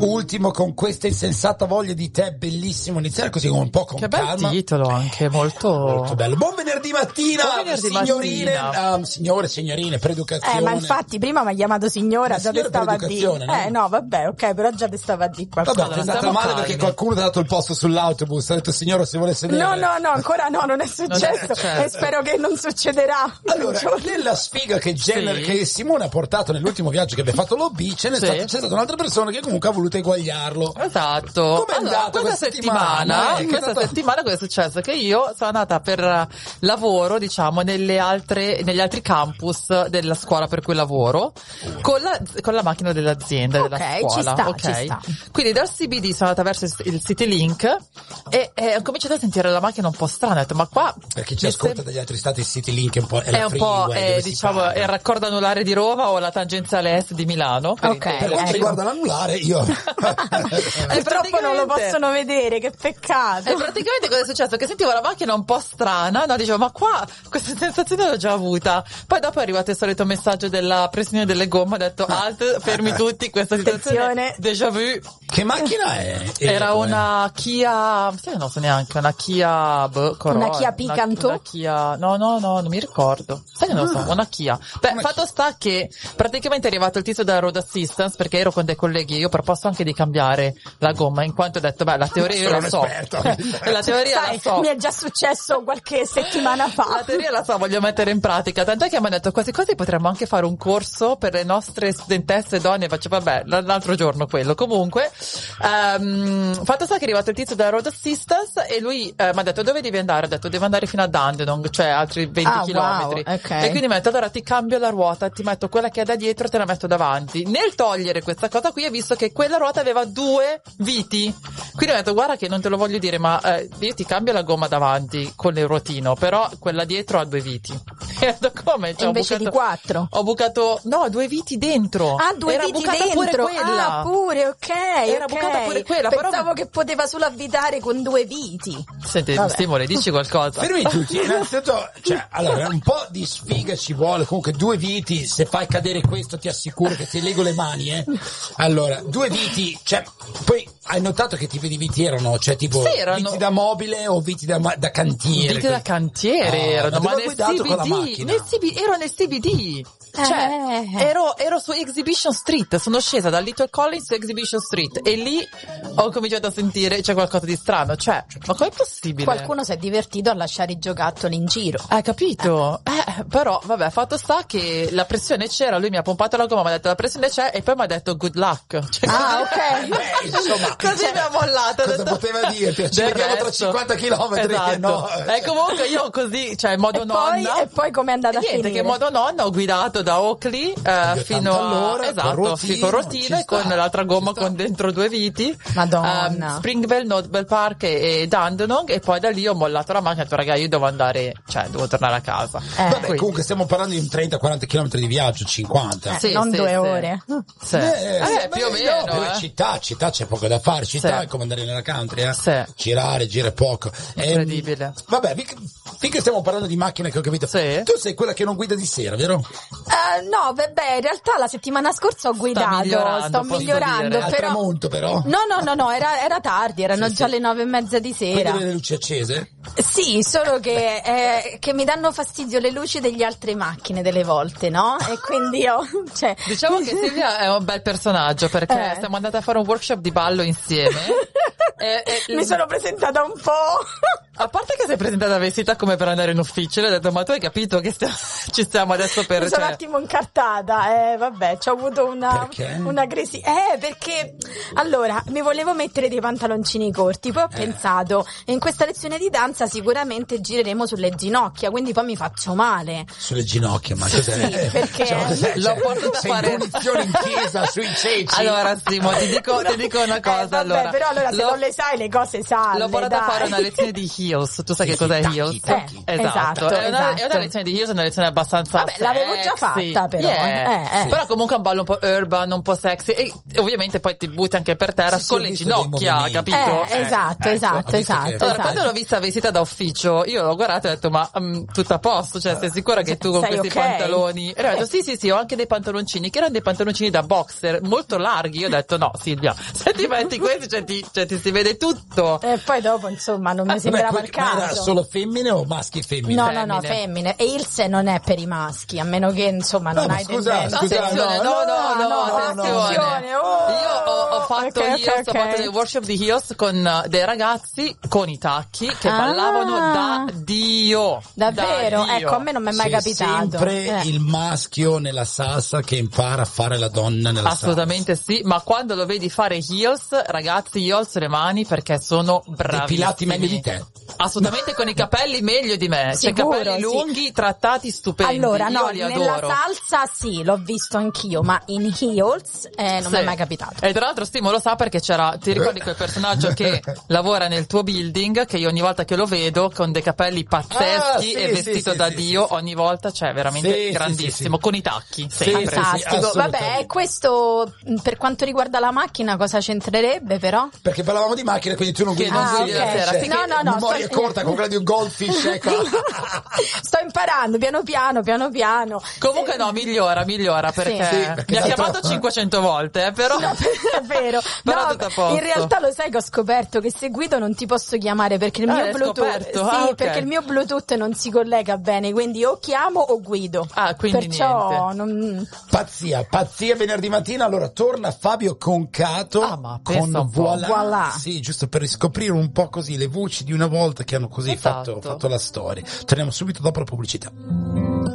ultimo con questa insensata voglia di tè, bellissimo, iniziare così un po' con calma. Che bel titolo anche, molto bello. Buon venerdì mattina, signorine, signore, signorine, per educazione. Ma infatti prima mi ha chiamato signora, già te stava a dire. No? No, vabbè, ok, però già te stava a dire qualcosa. Vabbè, è andata male perché qualcuno ti ha dato il posto sull'autobus, ha detto signora se vuole sedere. No, ancora no, non è successo e spero che non succederà. Allora, nella sfiga che Simone ha portato nell'ultimo viaggio che abbiamo fatto l'OB, c'è stata un'altra persona che comunque ha voluto eguagliarlo. Esatto. Come è andata questa settimana? Questa settimana cosa è successo? Che io sono andata per lavoro, diciamo, negli altri campus della scuola per cui lavoro, con la macchina dell'azienda, della scuola. Ci sta. Quindi dal CBD sono andata verso il CityLink e ho cominciato a sentire la macchina un po' strana, ho detto ma qua per chi ci ascolta dagli altri stati il CityLink è un po' diciamo il raccordo anulare di Roma o la tangenziale est di Milano. Per quanto riguarda l'anulare io purtroppo non lo possono vedere, che peccato. E praticamente cosa è successo? Che sentivo la macchina un po' strana, no? Dicevo ma qua questa sensazione l'ho già avuta. Poi dopo è arrivato il solito messaggio della pressione delle gomme, ho detto alt, fermi tutti, questa situazione déjà vu. Che macchina è? Era una Kia, non so neanche, una Kia Corolla, una Kia Picanto? Una Kia, no, non mi ricordo. Sai che non so, una Kia. Beh, fatto sta che praticamente è arrivato il tizio della Road Assistance, perché ero con dei colleghi, io ho proposto anche di cambiare la gomma, in quanto ho detto, la teoria io la so. La teoria la so. Mi è già successo qualche settimana fa. La teoria la so, voglio mettere in pratica, tant'è che mi hanno detto quasi potremmo anche fare un corso per le nostre studentesse donne, faccio l'altro giorno quello. Comunque, fatto sta che è arrivato il tizio della Road Assistance e lui mi ha detto dove devi andare? Ho detto devo andare fino a Dandenong, cioè altri 20 chilometri. Wow, okay. E quindi mi ha detto allora ti cambio la ruota, ti metto quella che è da dietro e te la metto davanti. Nel togliere questa cosa qui ho visto che quella ruota aveva 2 viti, quindi ho detto guarda che non te lo voglio dire ma io ti cambio la gomma davanti con il ruotino, però quella dietro ha 2 viti. E ho detto come? Cioè, invece di 4 ho bucato 2 viti dentro. Era viti bucata dentro. Pure quella. Pure, ok. Era bucata pure quella. Pensavo che poteva solo avvitare con 2 viti. Senti, Simone, dici qualcosa. Fermi tutti, innanzitutto, allora, un po' di sfiga ci vuole, comunque 2 viti, se fai cadere questo ti assicuro che ti lego le mani, Allora, 2 viti, poi hai notato che tipi di viti erano? Cioè tipo viti da mobile o viti da cantiere? Viti da cantiere erano, ma nel CBD, ero nel CBD. Cioè, ero su Exhibition Street, sono scesa da Little Collins su Exhibition Street e lì ho cominciato a sentire c'è qualcosa di strano, ma com'è possibile? Qualcuno si è divertito a lasciare i giocattoli in giro. Hai capito? Però vabbè, fatto sta che la pressione c'era, lui mi ha pompato la gomma, mi ha detto la pressione c'è e poi mi ha detto good luck. Ok. Insomma, così mi ha mollato. Cosa poteva dire? Ci vediamo tra 50 chilometri. Esatto. No. E comunque io così, in modo nonna. E poi com'è andata a finire? Che in modo nonna ho guidato da Oakley fino a con Rotino e con l'altra gomma con dentro 2 viti. Madonna. Springvale, Notebell Park e Dandenong, e poi da lì ho mollato la macchina e ho detto raga io devo andare, devo tornare a casa. Vabbè, comunque stiamo parlando di un 30-40 km di viaggio, 50. Non 2 ore. Sì. Più o meno. Città c'è poco da fare, è come andare nella country, girare poco. Incredibile. Vabbè, finché stiamo parlando di macchine che ho capito, tu sei quella che non guida di sera, vero? No, vabbè, in realtà la settimana scorsa ho guidato, sto migliorando. Al tramonto però? No, era tardi, erano già le 9:30 di sera. Vedi le luci accese? Sì, solo che mi danno fastidio le luci delle altre macchine delle volte, no? E quindi diciamo che Silvia è un bel personaggio perché siamo andate a fare un workshop di ballo insieme. Mi sono presentata un po'. A parte che sei presentata vestita come per andare in ufficio, le ho detto ma tu hai capito che ci stiamo adesso per... Mi sono un attimo incartata, vabbè, ci ho avuto una crisi. Perché allora mi volevo mettere dei pantaloncini corti, poi ho pensato in questa lezione di danza sicuramente gireremo sulle ginocchia, quindi poi mi faccio male. Sulle ginocchia, ma cos'è? Sì, perché l'ho portata a fare punizione in chiesa sui ceci. Allora Simo, ti dico una cosa. Vabbè, però allora se non le sai le cose salve. L'ho portata a fare una lezione di Heels. Tu sai che cos'è Heels? Esatto. È una lezione di Heels, è una lezione abbastanza vabbè, sexy. l'avevo già fatta però. Sì. Però comunque è un ballo un po' urban, un po' sexy e ovviamente poi ti butti anche per terra con le ginocchia, capito? Esatto. Allora, quando l'ho vista vestita da ufficio, io l'ho guardata e ho detto ma tutto a posto, cioè sei sicura che tu con questi pantaloni? E ho detto sì, ho anche dei pantaloncini che erano dei pantaloncini da boxer molto larghi. Io ho detto no Silvia, se ti metti questi ti si vede tutto. E poi dopo insomma non mi sembrava il caso. Ma era solo femmine o maschi e femmine? No, femmine. E il se non è per i maschi, a meno che insomma non hai tendenza. Attenzione, attenzione. Io ho fatto ho fatto dei workshop di Heels con dei ragazzi con i tacchi che ballavano da Dio. Davvero? Ecco, a me non mi è mai capitato. Sempre il maschio nella salsa che impara a fare la donna nella salsa. Assolutamente sì, ma quando lo vedi fare Heels, ragazzi, io alzo le mani perché sono bravissimi. Depilati meglio di te. Assolutamente, con i capelli meglio di me. Sicuro, capelli lunghi, trattati stupendi. Allora, io li adoro. nella salsa sì, l'ho visto anch'io, ma in heels non mi è mai capitato. E tra l'altro Stimo lo sa perché ti ricordi quel personaggio che lavora nel tuo building, che io ogni volta che lo vedo con dei capelli pazzeschi e vestito da Dio, ogni volta c'è veramente grandissimo, con i tacchi. Fantastico. Vabbè, questo per quanto riguarda la macchina cosa c'entrerebbe però? Perché parlavamo di macchine, quindi tu non guidi la sera. No, memoria corta con quella di un Goldfish, ecco. Sto imparando piano piano. Comunque no, migliora perché mi ha chiamato 500 volte, però no, è vero. Però tutto a posto. In realtà lo sai che ho scoperto che se guido non ti posso chiamare perché il mio Bluetooth perché il mio Bluetooth non si collega bene, quindi o chiamo o guido. Quindi perciò niente. Pazzia venerdì mattina. Allora torna Fabio Concato con Voilà. Sì, giusto per riscoprire un po' così le voci di una volta che hanno così fatto la storia. Torniamo subito dopo la pubblicità.